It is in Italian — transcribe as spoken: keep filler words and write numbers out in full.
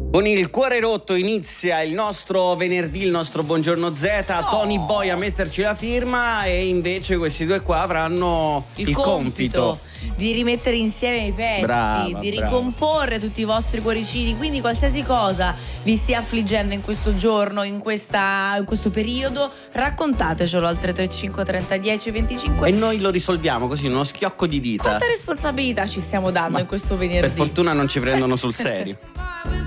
Con il cuore rotto inizia il nostro venerdì, il nostro Buongiorno Z, Oh. Tony Boy a metterci la firma e invece questi due qua avranno il, il compito, compito di rimettere insieme i pezzi, Brava, di brava. ricomporre tutti i vostri cuoricini. Quindi qualsiasi cosa vi stia affliggendo in questo giorno, in, questa, in questo periodo, raccontatecelo al tre tre cinque trenta dieci venticinque. e noi lo risolviamo così in uno schiocco di dita. Quanta responsabilità ci stiamo dando Ma in questo venerdì? Per fortuna non ci prendono sul serio.